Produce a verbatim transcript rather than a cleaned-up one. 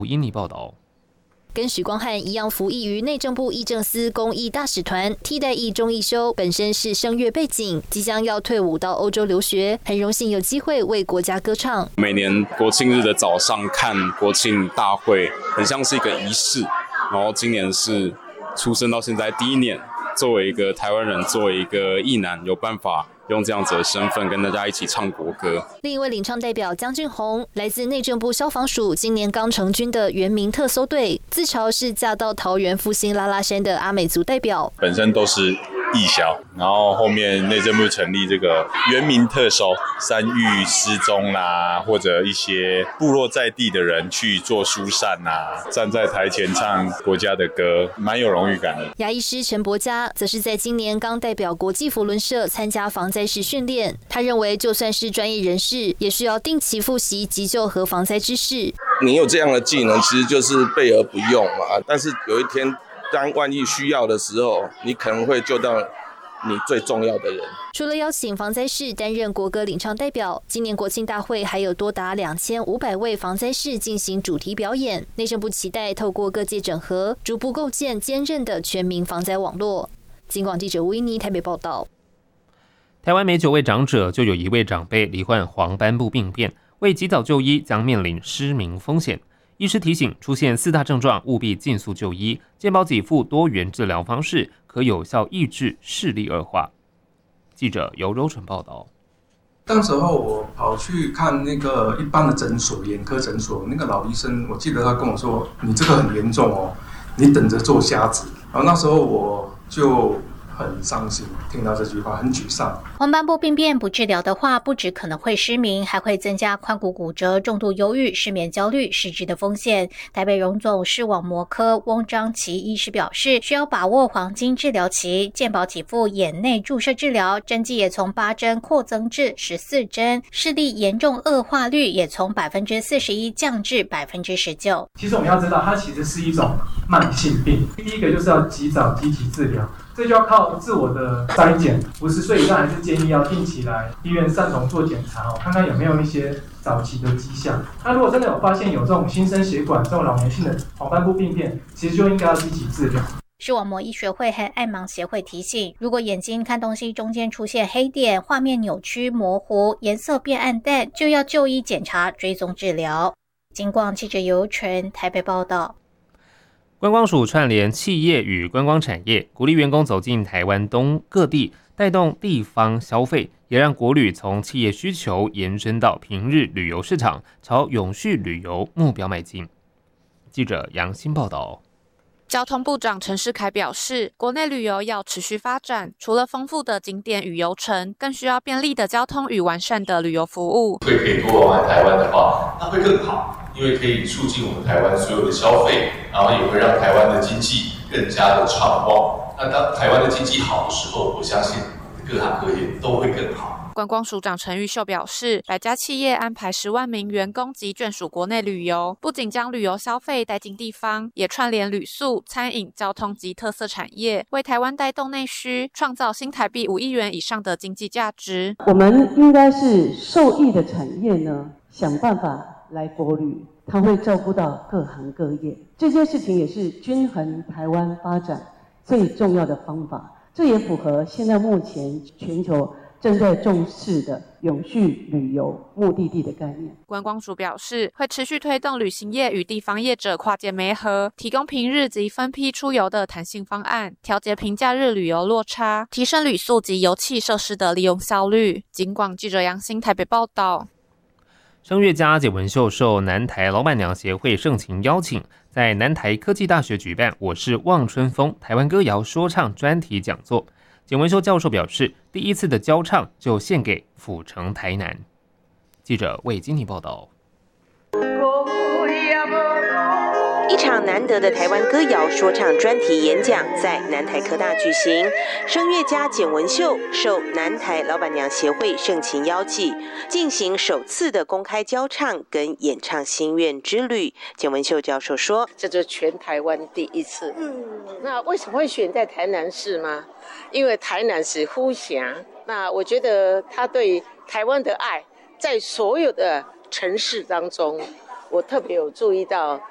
英尼报道。 跟许光汉一样服役于内政部议政司公益大使团，替代役钟义修本身是声乐背景，即将要退伍到欧洲留学，很荣幸有机会为国家歌唱。 每年国庆日的早上看国庆大会，很像是一个仪式。然后今年是出生到现在第一年，作为一个台湾人，作为一个役男，有办法用这样子的身份跟大家一起唱国歌。 另一位领唱代表江俊宏，来自内政部消防署，今年刚成军的原民特搜队，自嘲是嫁到桃园复兴拉拉山的阿美族代表， 本身都是义消，然后后面内政部成立这个原民特搜，山域失踪啦，或者一些部落在地的人去做疏散啦，站在台前唱国家的歌，蛮有荣誉感的。 牙医师陈伯嘉则是在今年刚代表国际扶轮社参加防灾式训练，他认为就算是专业人士，也需要定期复习急救和防灾知识。 你有这样的技能，其实就是备而不用嘛。但是有一天，当万一需要的时候，你可能会救到你最重要的人。 除了邀请防灾士担任国歌领唱代表，今年国庆大会还有多达两千五百位防灾士进行主题表演。内政部期待透过各界整合，逐步构建坚韧的全民防灾网络。警广记者吴依妮台北报道。 台湾每九位长者就有一位长辈罹患黄斑部病变，为及早就医将面临失明风险。医师提醒，出现四大症状务必尽速就医，健保给付多元治疗方式可有效抑制视力恶化。记者尤柔纯报道。 当时候我跑去看那个一般的诊所，眼科诊所，那个老医生，我记得他跟我说：“你这个很严重哦，你等着做瞎子。”然后那时候我就很伤心，听到这句话很沮丧。 黄斑部病变不治疗的话，不只可能会失明，还会增加髋骨骨折、重度忧郁、失眠焦虑、失智的风险。台北荣总视网膜科翁章琪医师表示，需要把握黄金治疗期，健保给付眼内注射治疗，针剂也从八针扩增至十四针，视力严重恶化率也从百分之四十一降至百分之十九。 其实我们要知道，它其实是一种慢性病。第一个就是要及早积极治疗。这就要靠自我的筛检，五十岁以上还是建议要定期来医院三重做检查，看看有没有一些早期的迹象。那如果真的有发现有这种新生血管、这种老年性的黄斑部病变，其实就应该要积极治疗。 视网膜医学会和爱盲协会提醒，如果眼睛看东西中间出现黑点、画面扭曲模糊、颜色变暗淡，就要就医检查、追踪治疗。警广记者尤纯台北报道。 观光署串联企业与观光产业，鼓励员工走进台湾东各地，带动地方消费，也让国旅从企业需求延伸到平日旅游市场，朝永续旅游目标迈进。记者杨欣报道。 交通部长陈世凯表示，国内旅游要持续发展，除了丰富的景点与游程，更需要便利的交通与完善的旅游服务。 所以可以多往来台湾的话，那会更好，因为可以促进我们台湾所有的消费，然后也会让台湾的经济更加的畅旺。那当台湾的经济好的时候，我相信各行各业都会更好。 观光署长陈玉秀表示，百家企业安排十万名员工及眷属国内旅游，不仅将旅游消费带进地方，也串联旅宿、餐饮、交通及特色产业，为台湾带动内需，创造新台币五亿元以上的经济价值。 我们应该是受益的产业呢，想办法来国旅，它会照顾到各行各业。这件事情也是均衡台湾发展最重要的方法，这也符合现在目前全球正在重视的永续旅游目的地的概念。 观光署表示，会持续推动旅行业与地方业者跨界媒合，提供平日及分批出游的弹性方案，调节平假日旅游落差，提升旅宿及游憩设施的利用效率。警广记者杨欣台北报道。 声乐家简文秀受南台老板娘协会盛情邀请，在南台科技大学举办我是望春风台湾歌谣说唱专题讲座。简文修教授表示，第一次的教唱就献给府城台南。记者魏金妮报道。 一场难得的台湾歌谣说唱专题演讲在南台科大举行，声乐家简文秀受南台老板娘协会盛情邀请，进行首次的公开教唱跟演唱心愿之旅。简文秀教授说， 这就是全台湾第一次。嗯，那为什么会选在台南市吗？因为台南是呼峡，那我觉得他对台湾的爱，在所有的城市当中，我特别有注意到